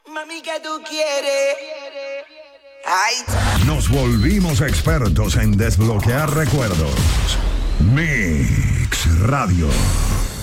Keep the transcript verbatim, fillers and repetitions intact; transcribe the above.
Mami, ¿qué tú quieres? Ay. Nos volvimos expertos en desbloquear recuerdos. Mix Radio.